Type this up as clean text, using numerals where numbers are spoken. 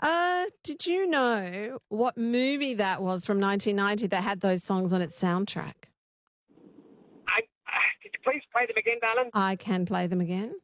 Did you know what movie that was from 1990 that had those songs on its soundtrack? Could you please play them again, darling? I can play them again.